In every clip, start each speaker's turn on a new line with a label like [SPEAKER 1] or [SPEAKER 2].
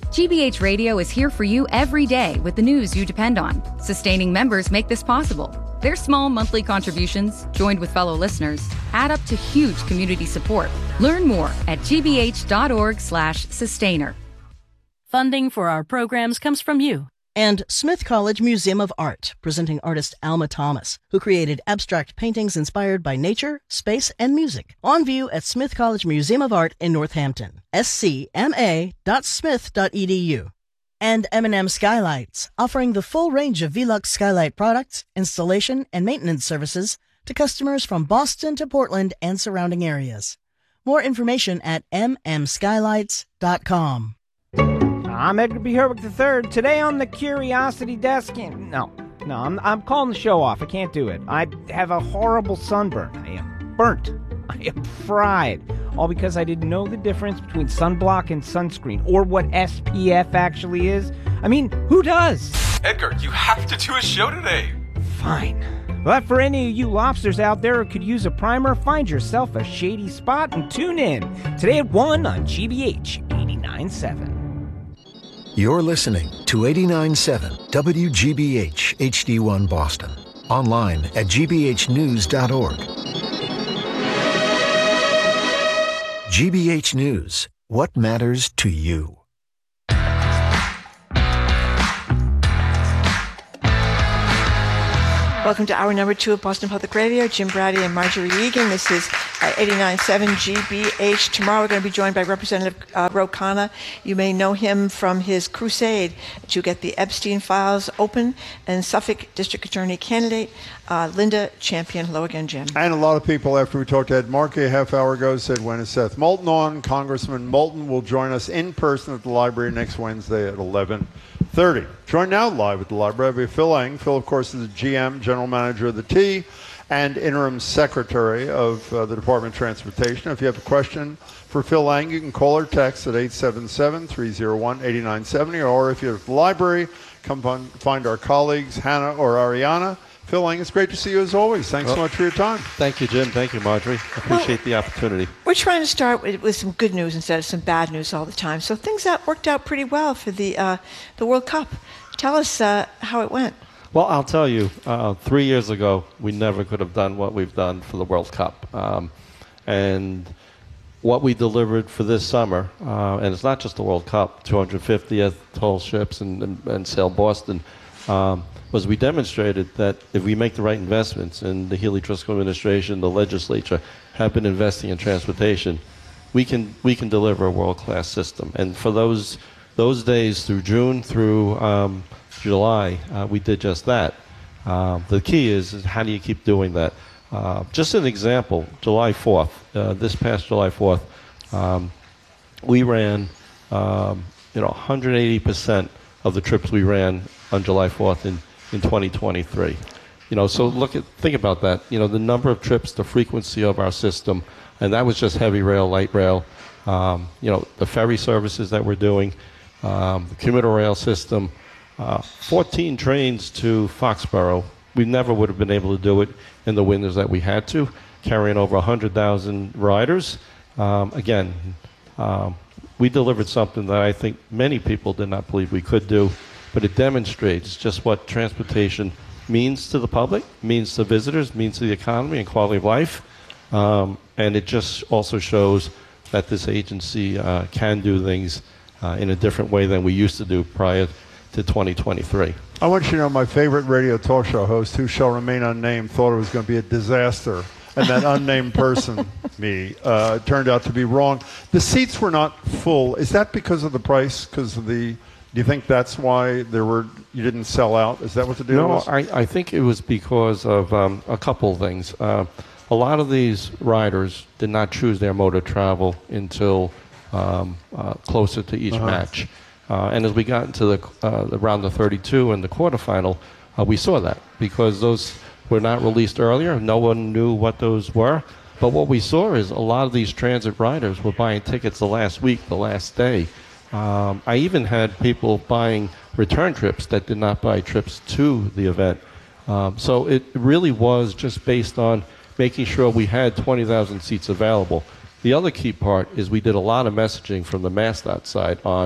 [SPEAKER 1] GBH Radio is here for you every day with the news you depend on. Sustaining members make this possible. Their small monthly contributions, joined with fellow listeners, add up to huge community support. Learn more at gbh.org/sustainer.
[SPEAKER 2] Funding for our programs comes from you.
[SPEAKER 3] And Smith College Museum of Art, presenting artist Alma Thomas, who created abstract paintings inspired by nature, space, and music. On view at Smith College Museum of Art in Northampton. scma.smith.edu. And M&M Skylights, offering the full range of Velux skylight products, installation, and maintenance services to customers from Boston to Portland and surrounding areas. More information at mmskylights.com.
[SPEAKER 4] I'm Edgar B. Herwick III. Today on the Curiosity Desk. I'm calling the show off. I can't do it. I have a horrible sunburn. I am burnt. I am fried. All because I didn't know the difference between sunblock and sunscreen, or what SPF actually is. I mean, who does?
[SPEAKER 5] Edgar, you have to do a show today.
[SPEAKER 4] Fine. But for any of you lobsters out there who could use a primer, find yourself a shady spot and tune in. Today at 1 on GBH 89.7.
[SPEAKER 6] You're listening to 89.7 WGBH HD1 Boston. Online at gbhnews.org. GBH News. What matters to you?
[SPEAKER 7] Welcome to hour number 2 of Boston Public Radio. Jim Brady and Marjorie Egan. This is 89.7 GBH. Tomorrow we're going to be joined by Representative Ro Khanna. You may know him from his crusade to get the Epstein files open, and Suffolk District Attorney candidate Linda Champion. Hello again, Jim.
[SPEAKER 8] And a lot of people, after we talked to Ed Markey a half hour ago, said, when is Seth Moulton on? Congressman Moulton will join us in person at the library next Wednesday at 11:30. Joined now live at the library by Phil Eng. Phil, of course, is the GM, General Manager of the T, and Interim Secretary of the Department of Transportation. If you have a question for Phil Eng, you can call or text at 877-301-8970, or if you're at the library, come find our colleagues, Hannah or Ariana. Phil Eng, it's great to see you as always. Thanks so much for your time.
[SPEAKER 9] Thank you, Jim. Thank you, Marjorie. I appreciate the opportunity.
[SPEAKER 7] We're trying to start with some good news instead of some bad news all the time. So things that worked out pretty well for the World Cup. Tell us how it went.
[SPEAKER 9] Well, I'll tell you, 3 years ago, we never could have done what we've done for the World Cup. And what we delivered for this summer, and it's not just the World Cup, 250th tall ships and Sail Boston, was we demonstrated that if we make the right investments, and the Healy-Driscoll administration, the legislature have been investing in transportation, we can deliver a world-class system. And for those days through June through July, we did just that. The key is how do you keep doing that? Just an example, July 4th, this past July 4th, we ran 180% of the trips we ran on July 4th in 2023. So think about that. The number of trips, the frequency of our system, and that was just heavy rail, light rail. The ferry services that we're doing, the commuter rail system, 14 trains to Foxborough. We never would have been able to do it in the winters that we had to, carrying over 100,000 riders. We delivered something that I think many people did not believe we could do, but it demonstrates just what transportation means to the public, means to visitors, means to the economy and quality of life. And it just also shows that this agency can do things in a different way than we used to do prior to 2023.
[SPEAKER 8] I want you to know my favorite radio talk show host, who shall remain unnamed, thought it was going to be a disaster. And that unnamed person, me, turned out to be wrong. The seats were not full. Is that because of the price? Do you think that's why you didn't sell out? Is that what the deal was?
[SPEAKER 9] No, I think it was because of a couple of things. A lot of these riders did not choose their mode of travel until closer to each match. And as we got into the round of 32 and the quarterfinal, we saw that because those were not released earlier. No one knew what those were. But what we saw is a lot of these transit riders were buying tickets the last week, the last day. I even had people buying return trips that did not buy trips to the event. So it really was just based on making sure we had 20,000 seats available. The other key part is we did a lot of messaging from the MassDOT side on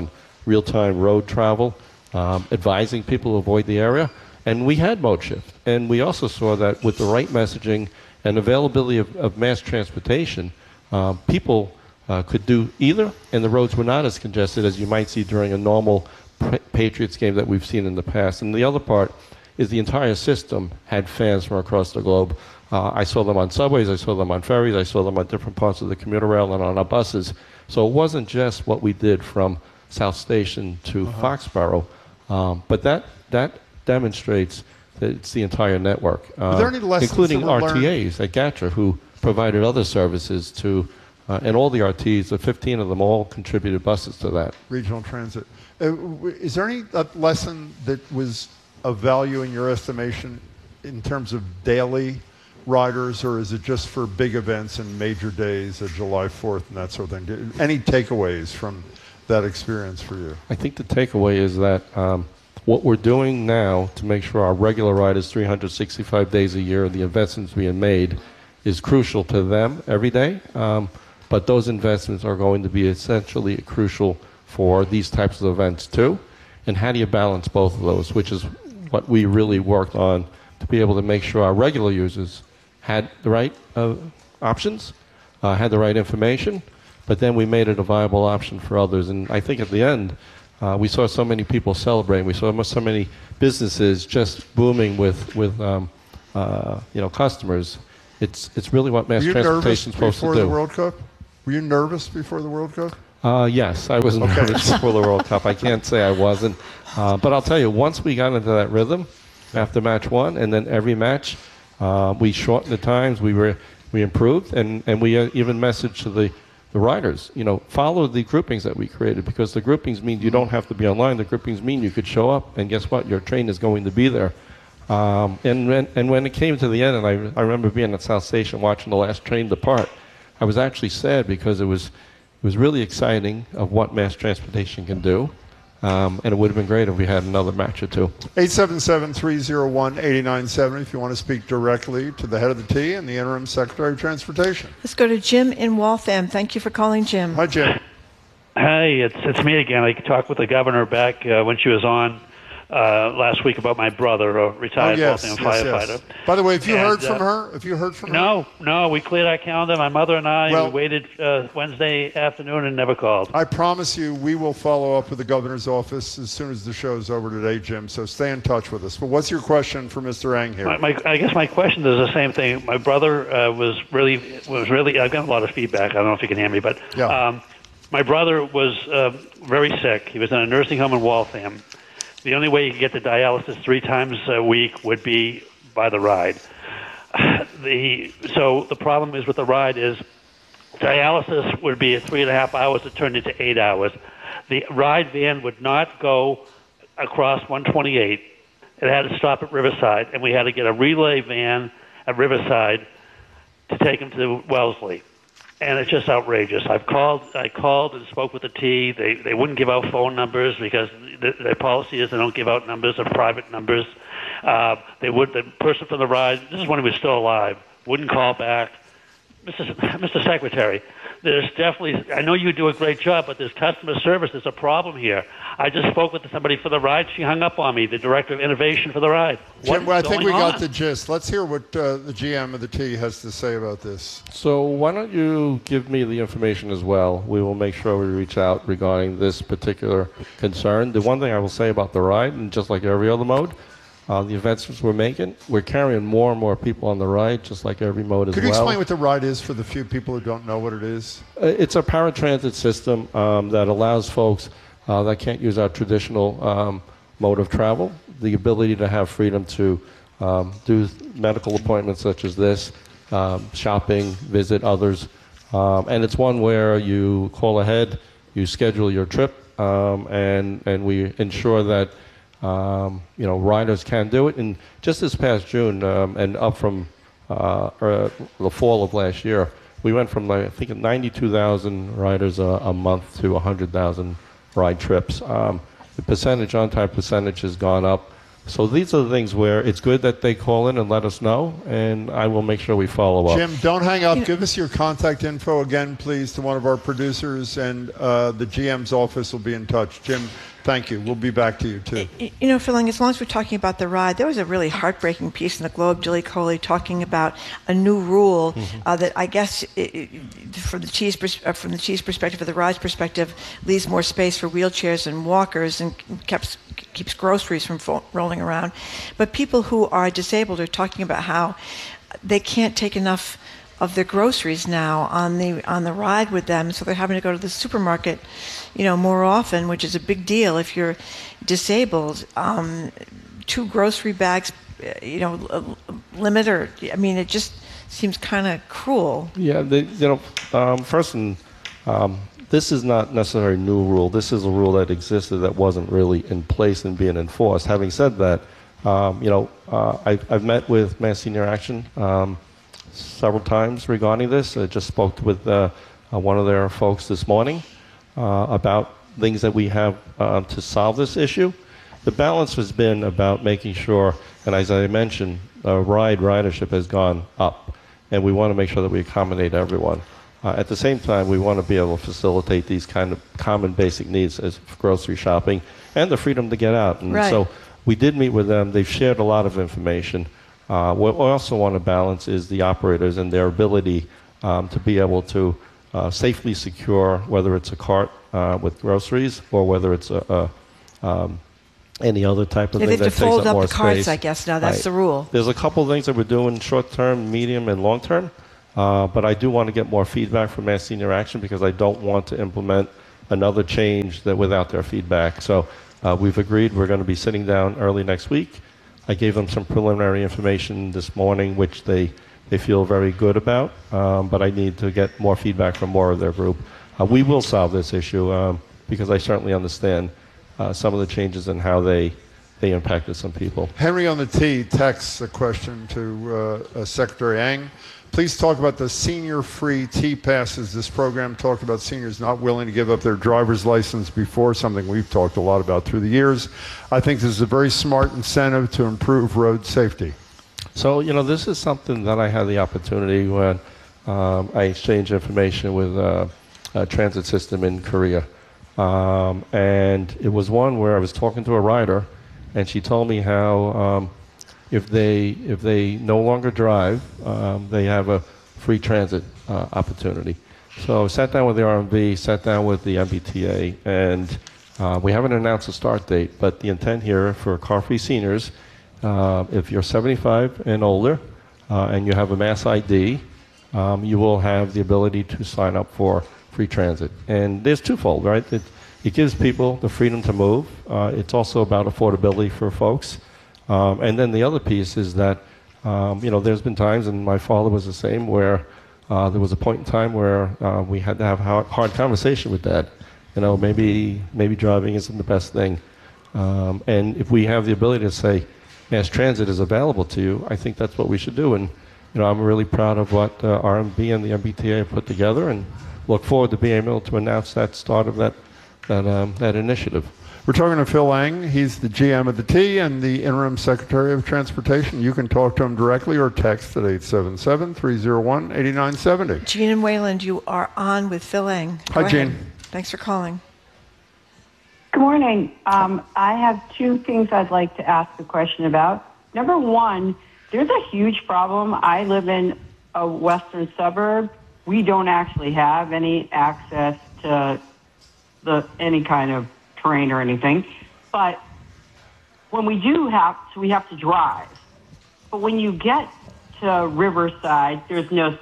[SPEAKER 9] real-time road travel, advising people to avoid the area. And we had mode shift. And we also saw that with the right messaging and availability of mass transportation, people could do either, and the roads were not as congested as you might see during a normal Patriots game that we've seen in the past. And the other part is the entire system had fans from across the globe. I saw them on subways, I saw them on ferries, I saw them on different parts of the commuter rail and on our buses. So it wasn't just what we did from South Station to Foxborough, but that demonstrates that it's the entire network,
[SPEAKER 8] Are there any lessons
[SPEAKER 9] including
[SPEAKER 8] that were
[SPEAKER 9] RTAs at GATRA, who provided other services to, and all the RTs, the 15 of them all contributed buses to that.
[SPEAKER 8] Regional transit. Is there any lesson that was of value in your estimation in terms of daily riders, or is it just for big events and major days, July 4th and that sort of thing? Any takeaways from that experience for you?
[SPEAKER 9] I think the takeaway is that what we're doing now to make sure our regular riders 365 days a year, the investments being made, is crucial to them every day. But those investments are going to be essentially crucial for these types of events too. And how do you balance both of those, which is what we really worked on to be able to make sure our regular users had the right options, had the right information, but then we made it a viable option for others. And I think at the end, we saw so many people celebrating. We saw so many businesses just booming with customers. It's really what mass transportation is supposed to do.
[SPEAKER 8] Were you nervous before the World Cup? Were you nervous before the World Cup?
[SPEAKER 9] Yes, I was nervous before the World Cup. I can't say I wasn't. But I'll tell you, once we got into that rhythm after match one, and then every match, we shortened the times, we improved, and we even messaged to the riders, follow the groupings that we created, because the groupings mean you don't have to be online. The groupings mean you could show up, and guess what? Your train is going to be there. And when it came to the end, and I remember being at South Station watching the last train depart, I was actually sad because it was really exciting of what mass transportation can do. And it would have been great if we had another match or two.
[SPEAKER 8] 877-301-8970 if you want to speak directly to the head of the T and the interim Secretary of Transportation.
[SPEAKER 7] Let's go to Jim in Waltham. Thank you for calling, Jim.
[SPEAKER 8] Hi, Jim.
[SPEAKER 10] Hey, it's me again. I talked with the governor back when she was on last week about my brother, a retired Waltham firefighter.
[SPEAKER 8] Yes. By the way, have you heard from her? Have you heard from her?
[SPEAKER 10] No. We cleared our calendar. My mother and I we waited Wednesday afternoon and never called.
[SPEAKER 8] I promise you, we will follow up with the governor's office as soon as the show's over today, Jim. So stay in touch with us. But what's your question for Mr. Eng here?
[SPEAKER 10] I guess my question is the same thing. My brother was really. I've got a lot of feedback. I don't know if you can hear me, but my brother was very sick. He was in a nursing home in Waltham. The only way you could get to dialysis 3 times a week would be by the ride. So the problem is with the ride is dialysis would be 3.5 hours. It turned into 8 hours. The ride van would not go across 128. It had to stop at Riverside, and we had to get a relay van at Riverside to take him to Wellesley. And it's just outrageous. I called and spoke with the T. They wouldn't give out phone numbers because their policy is they don't give out numbers or private numbers. The person from the ride, this is when he was still alive, wouldn't call back. Mr. Secretary, there's definitely, I know you do a great job, but there's customer service. There's a problem here. I just spoke with somebody for the ride. She hung up on me, the director of innovation for the ride.
[SPEAKER 8] Jim, I think we got the gist. Let's hear what the GM of the T has to say about this.
[SPEAKER 9] So why don't you give me the information as well? We will make sure we reach out regarding this particular concern. The one thing I will say about the ride, and just like every other mode, the investments we're making, we're carrying more and more people on the ride, just like every mode as well.
[SPEAKER 8] Could you explain what the ride is for the few people who don't know what it is?
[SPEAKER 9] It's a paratransit system that allows folks that can't use our traditional mode of travel the ability to have freedom to do medical appointments such as this, shopping, visit others. And it's one where you call ahead, you schedule your trip, and we ensure that riders can do it. And just this past June, and up from the fall of last year, we went from, I think, 92,000 riders a month to 100,000 ride trips. The on-time percentage has gone up. So these are the things where it's good that they call in and let us know, and I will make sure we follow up.
[SPEAKER 8] Jim, don't hang up. Give us your contact info again, please, to one of our producers, and the GM's office will be in touch. Jim, thank you. We'll be back to you, too.
[SPEAKER 7] You know, Phil, as long as we're talking about the ride, there was a really heartbreaking piece in the Globe, Julie Coley, talking about a new rule that I guess, from the Chiefs' perspective, or the ride's perspective, leaves more space for wheelchairs and walkers and keeps groceries from rolling around. But people who are disabled are talking about how they can't take enough of their groceries now on the ride with them, so they're having to go to the supermarket, more often, which is a big deal if you're disabled. 2 grocery bags, limit, or it just seems kind of cruel.
[SPEAKER 9] Yeah, first, this is not necessarily a new rule. This is a rule that existed that wasn't really in place and being enforced. Having said that, I've met with Mass Senior Action several times regarding this. I just spoke with one of their folks this morning about things that we have to solve this issue. The balance has been about making sure, and as I mentioned, ridership has gone up, and we want to make sure that we accommodate everyone. At the same time, we want to be able to facilitate these kind of common basic needs as grocery shopping and the freedom to get out. And so we did meet with them. They've shared a lot of information. What we also want to balance is the operators and their ability to be able to safely secure, whether it's a cart with groceries or whether it's any other type of thing that takes up more space.
[SPEAKER 7] They have to fold up the carts, I guess. Now that's the rule.
[SPEAKER 9] There's a couple of things that we're doing short-term, medium, and long-term. But I do want to get more feedback from Mass Senior Action because I don't want to implement another change that without their feedback. So we've agreed we're going to be sitting down early next week. I gave them some preliminary information this morning, which they feel very good about, but I need to get more feedback from more of their group. We will solve this issue because I certainly understand some of the changes in how they impacted some people.
[SPEAKER 8] Henry on the T texts a question to Secretary Eng. Please talk about the senior-free T-passes. This program talked about seniors not willing to give up their driver's license before, something we've talked a lot about through the years. I think this is a very smart incentive to improve road safety.
[SPEAKER 9] So, this is something that I had the opportunity when I exchanged information with a transit system in Korea. And it was one where I was talking to a rider, and she told me how if they no longer drive, they have a free transit opportunity. So I sat down with the RMV, sat down with the MBTA, and we haven't announced a start date, but the intent here for car-free seniors, if you're 75 and older and you have a Mass ID, you will have the ability to sign up for free transit. And there's twofold, right? It gives people the freedom to move. It's also about affordability for folks. And then the other piece is that, there's been times, and my father was the same, where there was a point in time where we had to have a hard conversation with Dad. Maybe driving isn't the best thing. And if we have the ability to say, mass transit is available to you, I think that's what we should do. And, I'm really proud of what RMB and the MBTA have put together, and look forward to being able to announce that start of that initiative.
[SPEAKER 8] We're talking to Phil Eng. He's the GM of the T and the Interim Secretary of Transportation. You can talk to him directly or text at 877-301-8970.
[SPEAKER 7] Jean and Wayland, you are on with Phil Eng.
[SPEAKER 8] Hi, Jean.
[SPEAKER 7] Thanks for calling.
[SPEAKER 11] Good morning. I have 2 things I'd like to ask a question about. Number one, there's a huge problem. I live in a western suburb. We don't actually have any access to any kind of terrain or anything, but when we do have, so we have to drive. But when you get to Riverside, there's no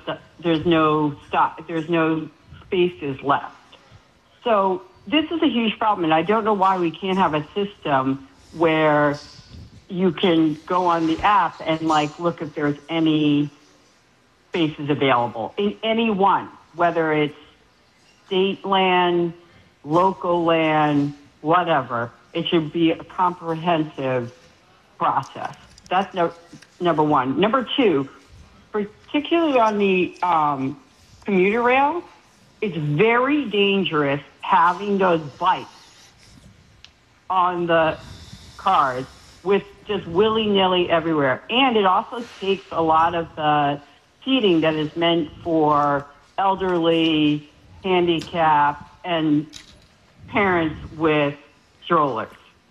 [SPEAKER 11] spaces left. So this is a huge problem, and I don't know why we can't have a system where you can go on the app and look if there's any spaces available in any one, whether it's state land, local land, whatever. It should be a comprehensive process. That's number one. Number two, particularly on the commuter rail, it's very dangerous having those bikes on the cars with just willy-nilly everywhere. And it also takes a lot of the seating that is meant for elderly, handicapped, and parents with strollers.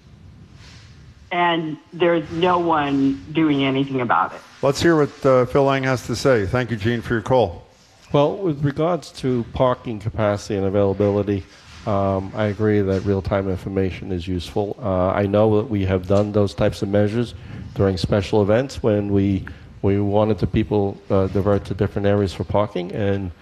[SPEAKER 11] And there's no one doing anything about it.
[SPEAKER 8] Let's hear what Phil Lang has to say. Thank you, Gene, for your call.
[SPEAKER 9] Well, with regards to parking capacity and availability, I agree that real-time information is useful. I know that we have done those types of measures during special events when we wanted the people divert to different areas for parking, and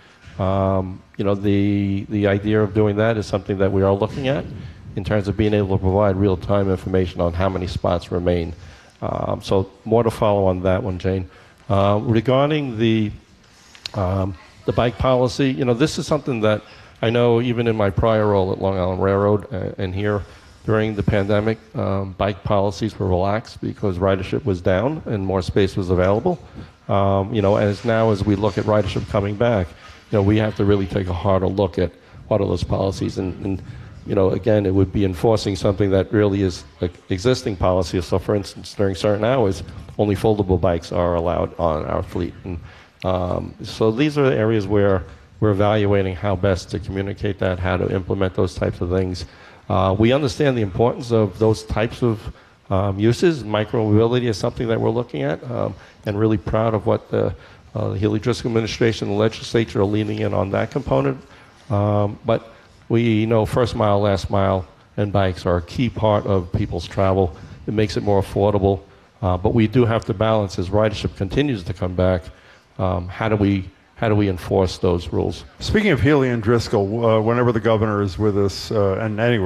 [SPEAKER 9] the idea of doing that is something that we are looking at in terms of being able to provide real-time information on how many spots remain. So more to follow on that one, Jane. Regarding the bike policy, this is something that I know even in my prior role at Long Island Railroad and here during the pandemic, bike policies were relaxed because ridership was down and more space was available. As we look at ridership coming back, we have to really take a harder look at what are those policies. And again, it would be enforcing something that really is an existing policy. So, for instance, during certain hours, only foldable bikes are allowed on our fleet. And so these are the areas where we're evaluating how best to communicate that, how to implement those types of things. We understand the importance of those types of uses. Micromobility is something that we're looking at, and really proud of what the Healy Driscoll administration and the legislature are leaning in on that component. But we know first mile, last mile, and bikes are a key part of people's travel. It makes it more affordable. But we do have to balance as ridership continues to come back. How do we enforce those rules?
[SPEAKER 8] Speaking of Healy and Driscoll, whenever the governor is with us, and anywhere